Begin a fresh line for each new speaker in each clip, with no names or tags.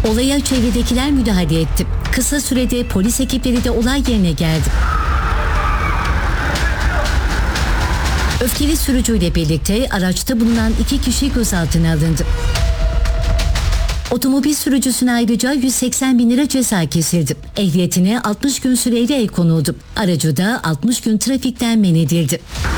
Olaya çevredekiler müdahale etti. Kısa sürede polis ekipleri de olay yerine geldi. Öfkeli sürücüyle birlikte araçta bulunan 2 kişi gözaltına alındı. Otomobil sürücüsüne ayrıca 180 bin lira ceza kesildi. Ehliyetine 60 gün süreyle el konuldu. Aracı da 60 gün trafikten men edildi.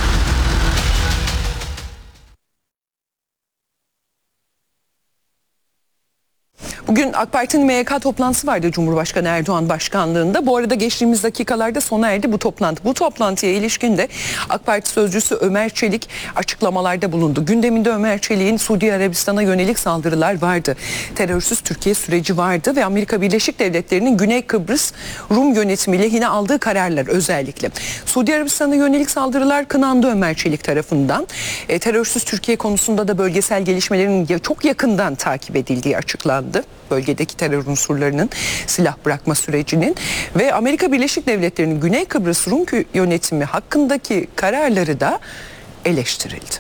Bugün AK Parti'nin MYK toplantısı vardı Cumhurbaşkanı Erdoğan başkanlığında. Bu arada geçtiğimiz dakikalarda sona erdi bu toplantı. Bu toplantıya ilişkin de AK Parti sözcüsü Ömer Çelik açıklamalarda bulundu. Gündeminde Ömer Çelik'in Suudi Arabistan'a yönelik saldırılar vardı. Terörsüz Türkiye süreci vardı ve Amerika Birleşik Devletleri'nin Güney Kıbrıs Rum yönetimi lehine aldığı kararlar özellikle. Suudi Arabistan'a yönelik saldırılar kınandı Ömer Çelik tarafından. Terörsüz Türkiye konusunda da bölgesel gelişmelerin çok yakından takip edildiği açıklandı. Bölgedeki terör unsurlarının silah bırakma sürecinin ve Amerika Birleşik Devletleri'nin Güney Kıbrıs Rum yönetimi hakkındaki kararları da eleştirildi.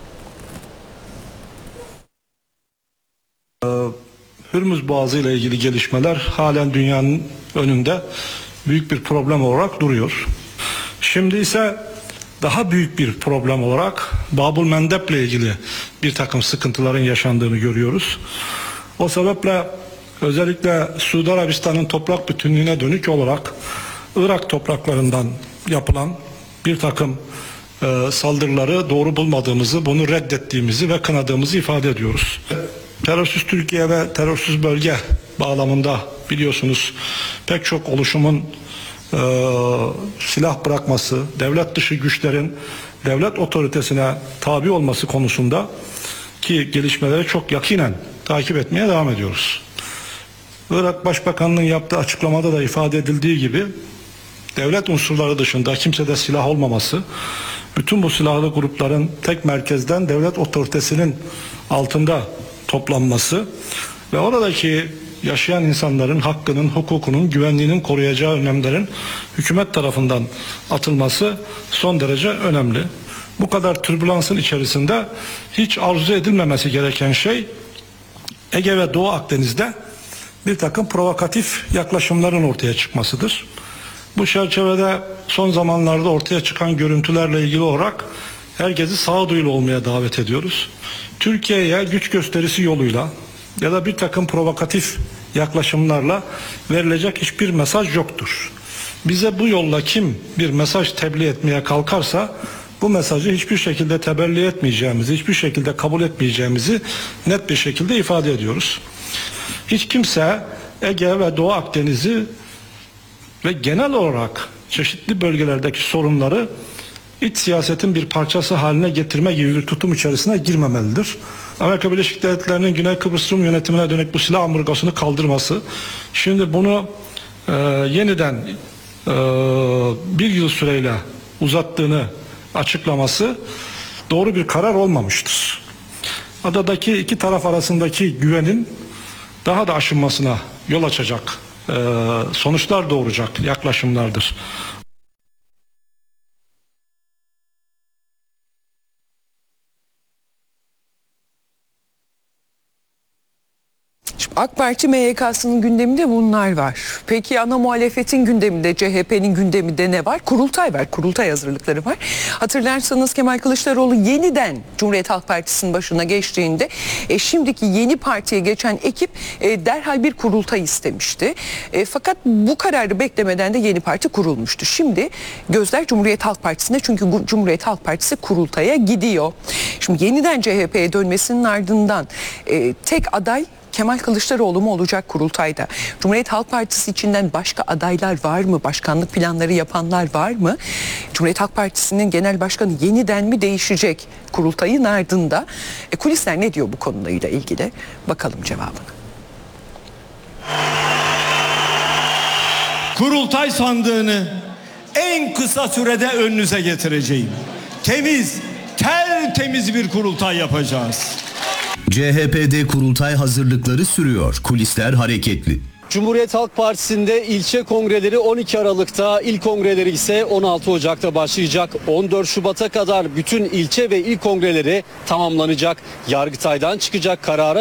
Hürmüz Boğazı ile ilgili gelişmeler halen dünyanın önünde büyük bir problem olarak duruyor. Şimdi ise daha büyük bir problem olarak Babul Mendeb ile ilgili bir takım sıkıntıların yaşandığını görüyoruz. O sebeple özellikle Suudi Arabistan'ın toprak bütünlüğüne dönük olarak Irak topraklarından yapılan bir takım saldırıları doğru bulmadığımızı, bunu reddettiğimizi ve kınadığımızı ifade ediyoruz. Terörsüz Türkiye ve terörsüz bölge bağlamında biliyorsunuz pek çok oluşumun silah bırakması, devlet dışı güçlerin devlet otoritesine tabi olması konusunda ki gelişmeleri çok yakinen takip etmeye devam ediyoruz. Irak Başbakanlığı'nın yaptığı açıklamada da ifade edildiği gibi devlet unsurları dışında kimsede silah olmaması, bütün bu silahlı grupların tek merkezden devlet otoritesinin altında toplanması ve oradaki yaşayan insanların hakkının, hukukunun, güvenliğinin koruyacağı önlemlerin hükümet tarafından atılması son derece önemli. Bu kadar türbülansın içerisinde hiç arzu edilmemesi gereken şey Ege ve Doğu Akdeniz'de bir takım provokatif yaklaşımların ortaya çıkmasıdır. Bu çerçevede son zamanlarda ortaya çıkan görüntülerle ilgili olarak herkesi sağduyulu olmaya davet ediyoruz. Türkiye'ye güç gösterisi yoluyla ya da bir takım provokatif yaklaşımlarla verilecek hiçbir mesaj yoktur. Bize bu yolla kim bir mesaj tebliğ etmeye kalkarsa bu mesajı hiçbir şekilde teberli etmeyeceğimizi, hiçbir şekilde kabul etmeyeceğimizi net bir şekilde ifade ediyoruz. Hiç kimse Ege ve Doğu Akdeniz'i ve genel olarak çeşitli bölgelerdeki sorunları iç siyasetin bir parçası haline getirme gibi bir tutum içerisine girmemelidir. Amerika Birleşik Devletleri'nin Güney Kıbrıs Rum yönetimine dönük bu silah ambargosunu kaldırması, şimdi bunu yeniden bir yıl süreyle uzattığını açıklaması doğru bir karar olmamıştır. Adadaki iki taraf arasındaki güvenin daha da aşınmasına yol açacak sonuçlar doğuracak yaklaşımlardır.
AK Parti MYK'sının gündeminde bunlar var. Peki ana muhalefetin gündeminde, CHP'nin gündeminde ne var? Kurultay var, kurultay hazırlıkları var. Hatırlarsanız Kemal Kılıçdaroğlu yeniden Cumhuriyet Halk Partisi'nin başına geçtiğinde şimdiki yeni partiye geçen ekip derhal bir kurultay istemişti. Fakat bu kararı beklemeden de yeni parti kurulmuştu. Şimdi gözler Cumhuriyet Halk Partisi'ne, çünkü Cumhuriyet Halk Partisi kurultaya gidiyor. Şimdi yeniden CHP'ye dönmesinin ardından tek aday Kemal Kılıçdaroğlu mu olacak kurultayda? Cumhuriyet Halk Partisi içinden başka adaylar var mı? Başkanlık planları yapanlar var mı? Cumhuriyet Halk Partisi'nin genel başkanı yeniden mi değişecek kurultayın ardında? Kulisler ne diyor bu konuyla ilgili? Bakalım cevabını.
Kurultay sandığını en kısa sürede önünüze getireceğim. Temiz, tertemiz bir kurultay yapacağız.
CHP'de kurultay hazırlıkları sürüyor. Kulisler hareketli.
Cumhuriyet Halk Partisi'nde ilçe kongreleri 12 Aralık'ta, il kongreleri ise 16 Ocak'ta başlayacak. 14 Şubat'a kadar bütün ilçe ve il kongreleri tamamlanacak. Yargıtay'dan çıkacak karara